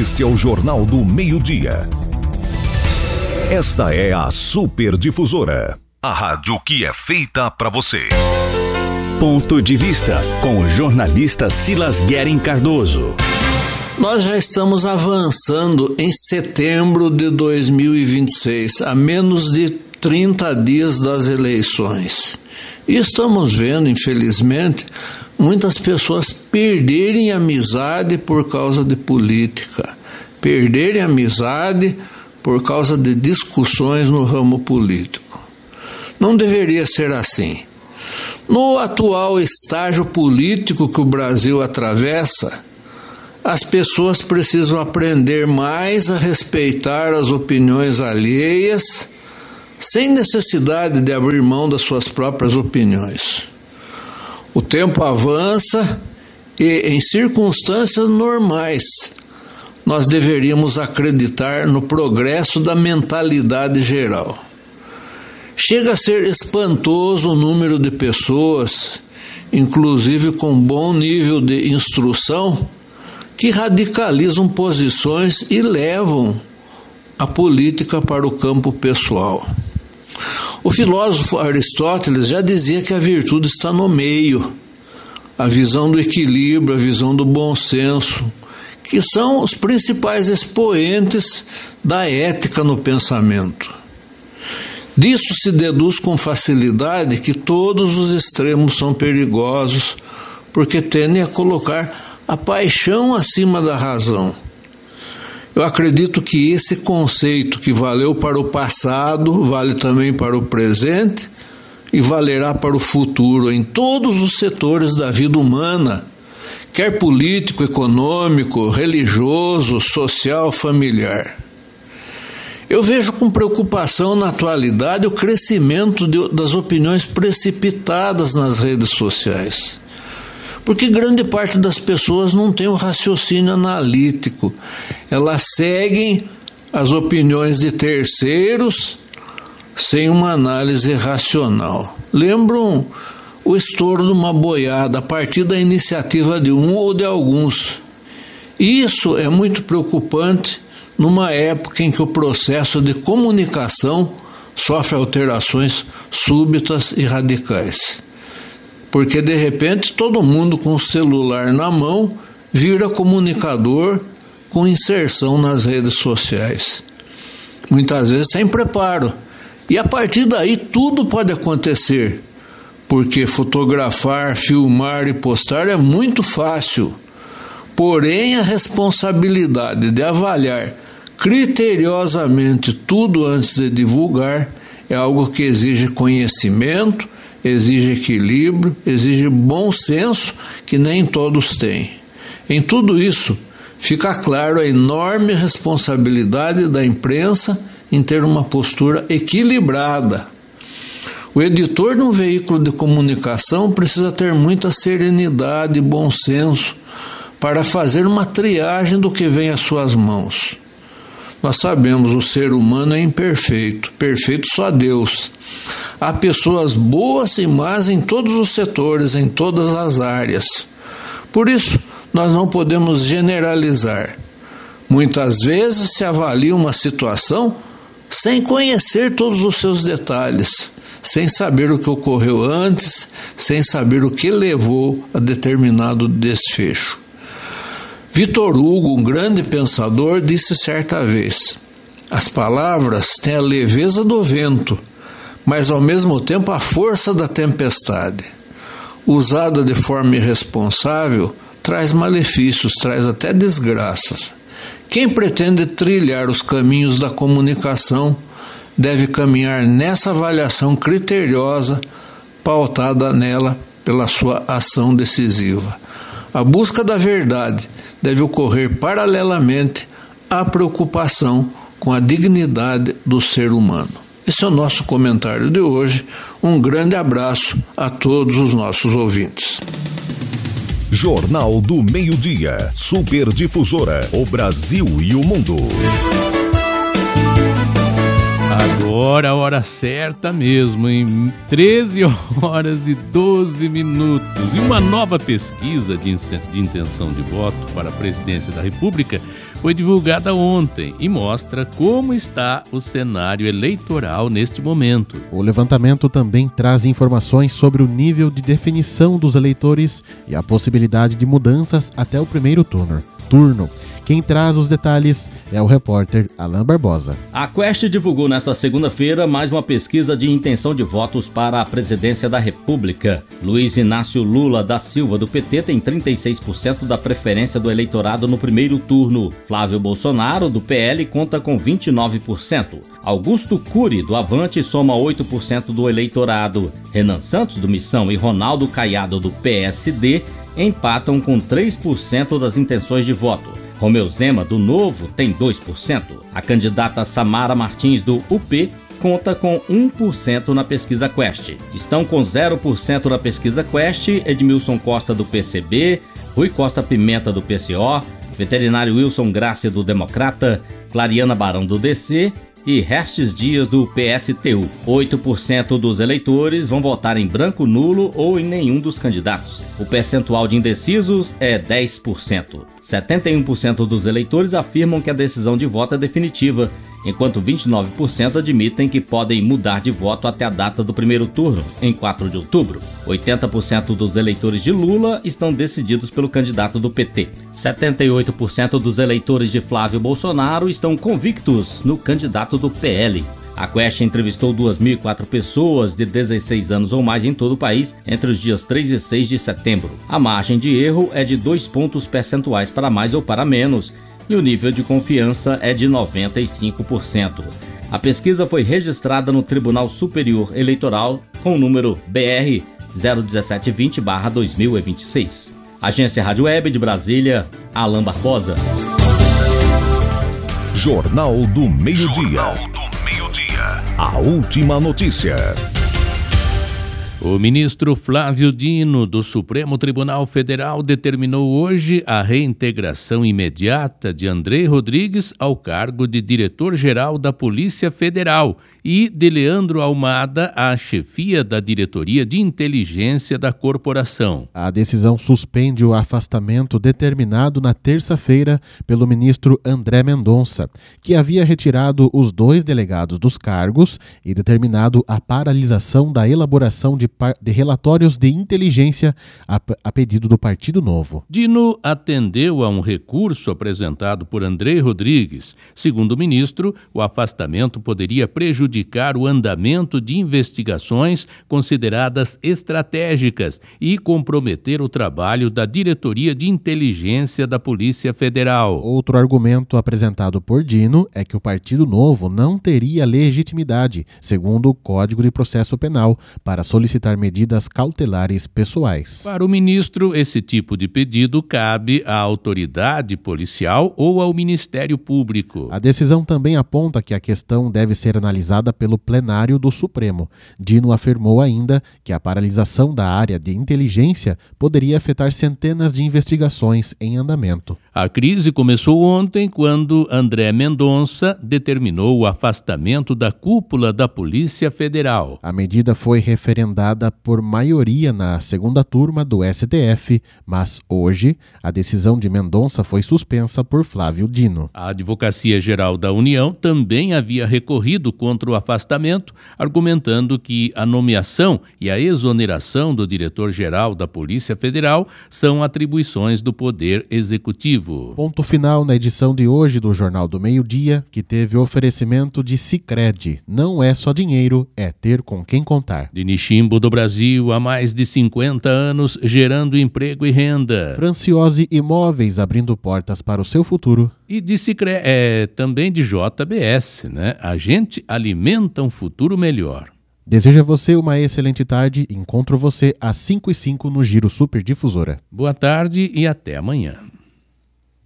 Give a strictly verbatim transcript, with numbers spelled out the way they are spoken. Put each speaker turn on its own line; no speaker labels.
Este é o Jornal do Meio-Dia. Esta é a Super Difusora, a rádio que é feita para você.
Ponto de Vista, com o jornalista Silas Guerin Cardoso.
Nós já estamos avançando em setembro de dois mil e vinte e seis, a menos de trinta dias das eleições. E estamos vendo, infelizmente, muitas pessoas perderem amizade por causa de política, perderem amizade por causa de discussões no ramo político. Não deveria ser assim. No atual estágio político que o Brasil atravessa, as pessoas precisam aprender mais a respeitar as opiniões alheias, sem necessidade de abrir mão das suas próprias opiniões. O tempo avança e, em circunstâncias normais, nós deveríamos acreditar no progresso da mentalidade geral. Chega a ser espantoso o número de pessoas, inclusive com bom nível de instrução, que radicalizam posições e levam a política para o campo pessoal. O filósofo Aristóteles já dizia que a virtude está no meio, a visão do equilíbrio, a visão do bom senso, que são os principais expoentes da ética no pensamento. Disso se deduz com facilidade que todos os extremos são perigosos, porque tendem a colocar a paixão acima da razão. Eu acredito que esse conceito que valeu para o passado, vale também para o presente e valerá para o futuro em todos os setores da vida humana, quer político, econômico, religioso, social, familiar. Eu vejo com preocupação na atualidade o crescimento de, das opiniões precipitadas nas redes sociais. Porque grande parte das pessoas não tem um raciocínio analítico. Elas seguem as opiniões de terceiros sem uma análise racional. Lembram o estouro de uma boiada a partir da iniciativa de um ou de alguns. Isso é muito preocupante numa época em que o processo de comunicação sofre alterações súbitas e radicais. Porque, de repente, todo mundo com o celular na mão vira comunicador com inserção nas redes sociais. Muitas vezes sem preparo. E, a partir daí, tudo pode acontecer. Porque fotografar, filmar e postar é muito fácil. Porém, a responsabilidade de avaliar criteriosamente tudo antes de divulgar é algo que exige conhecimento, exige equilíbrio, exige bom senso, que nem todos têm. Em tudo isso, fica claro a enorme responsabilidade da imprensa em ter uma postura equilibrada. O editor de um veículo de comunicação precisa ter muita serenidade e bom senso para fazer uma triagem do que vem às suas mãos. Nós sabemos, o ser humano é imperfeito, perfeito só Deus. Há pessoas boas e más em todos os setores, em todas as áreas. Por isso, nós não podemos generalizar. Muitas vezes se avalia uma situação sem conhecer todos os seus detalhes, sem saber o que ocorreu antes, sem saber o que levou a determinado desfecho. Victor Hugo, um grande pensador, disse certa vez: as palavras têm a leveza do vento, mas ao mesmo tempo a força da tempestade. Usada de forma irresponsável, traz malefícios, traz até desgraças. Quem pretende trilhar os caminhos da comunicação deve caminhar nessa avaliação criteriosa, pautada nela pela sua ação decisiva. A busca da verdade deve ocorrer paralelamente à preocupação com a dignidade do ser humano. Esse é o nosso comentário de hoje. Um grande abraço a todos os nossos ouvintes.
Jornal do Meio-Dia, Super Difusora, o Brasil e o mundo.
Agora a hora certa mesmo, em treze horas e doze minutos. E uma nova pesquisa de intenção de voto para a presidência da República foi divulgada ontem e mostra como está o cenário eleitoral neste momento.
O levantamento também traz informações sobre o nível de definição dos eleitores e a possibilidade de mudanças até o primeiro turno. turno. Quem traz os detalhes é o repórter Alan Barbosa.
A Quest divulgou nesta segunda-feira mais uma pesquisa de intenção de votos para a presidência da República. Luiz Inácio Lula da Silva, do P T, tem trinta e seis por cento da preferência do eleitorado no primeiro turno. Flávio Bolsonaro, do P L, conta com vinte e nove por cento. Augusto Cury, do Avante, soma oito por cento do eleitorado. Renan Santos, do Missão, e Ronaldo Caiado, do P S D, empatam com três por cento das intenções de voto. Romeu Zema, do Novo, tem dois por cento. A candidata Samara Martins, do U P, conta com um por cento na pesquisa Quest. Estão com zero por cento na pesquisa Quest Edmilson Costa, do P C B, Rui Costa Pimenta, do P C O, veterinário Wilson Graça, do Democrata, Clariana Barão, do D C e Hertes Dias, do P S T U. oito por cento dos eleitores vão votar em branco, nulo ou em nenhum dos candidatos. O percentual de indecisos é dez por cento. setenta e um por cento dos eleitores afirmam que a decisão de voto é definitiva, enquanto vinte e nove por cento admitem que podem mudar de voto até a data do primeiro turno, em quatro de outubro. oitenta por cento dos eleitores de Lula estão decididos pelo candidato do P T. setenta e oito por cento dos eleitores de Flávio Bolsonaro estão convictos no candidato do P L. A Quest entrevistou duas mil e quatro pessoas de dezesseis anos ou mais em todo o país entre os dias três e seis de setembro. A margem de erro é de dois pontos percentuais para mais ou para menos, e o nível de confiança é de noventa e cinco por cento. A pesquisa foi registrada no Tribunal Superior Eleitoral com o número B R zero um sete dois zero barra dois mil e vinte e seis. Agência Rádio Web de Brasília, Alan Barbosa.
Jornal do Meio-Dia. Jornal do Meio-Dia. A última notícia.
O ministro Flávio Dino, do Supremo Tribunal Federal, determinou hoje a reintegração imediata de André Rodrigues ao cargo de diretor-geral da Polícia Federal e de Leandro Almada à chefia da Diretoria de Inteligência da corporação.
A decisão suspende o afastamento determinado na terça-feira pelo ministro André Mendonça, que havia retirado os dois delegados dos cargos e determinado a paralisação da elaboração de de relatórios de inteligência a, a pedido do Partido Novo.
Dino atendeu a um recurso apresentado por André Rodrigues. Segundo o ministro, o afastamento poderia prejudicar o andamento de investigações consideradas estratégicas e comprometer o trabalho da Diretoria de Inteligência da Polícia Federal.
Outro argumento apresentado por Dino é que o Partido Novo não teria legitimidade, segundo o Código de Processo Penal, para solicitar medidas cautelares pessoais.
Para o ministro, esse tipo de pedido cabe à autoridade policial ou ao Ministério Público.
A decisão também aponta que a questão deve ser analisada pelo plenário do Supremo. Dino afirmou ainda que a paralisação da área de inteligência poderia afetar centenas de investigações em andamento.
A crise começou ontem quando André Mendonça determinou o afastamento da cúpula da Polícia Federal.
A medida foi referendada por maioria na segunda turma do S T F, mas hoje a decisão de Mendonça foi suspensa por Flávio Dino.
A Advocacia Geral da União também havia recorrido contra o afastamento, argumentando que a nomeação e a exoneração do diretor-geral da Polícia Federal são atribuições do Poder Executivo.
Ponto final na edição de hoje do Jornal do Meio-Dia, que teve oferecimento de Sicredi. Não é só dinheiro, é ter com quem contar.
De Niximbo do Brasil há mais de cinquenta anos, gerando emprego e renda.
Franciose Imóveis, abrindo portas para o seu futuro.
E de Sicredi, é, também de J B S, né? A gente alimenta um futuro melhor.
Desejo a você uma excelente tarde. Encontro você às cinco e cinco no Giro Super Difusora.
Boa tarde e até amanhã.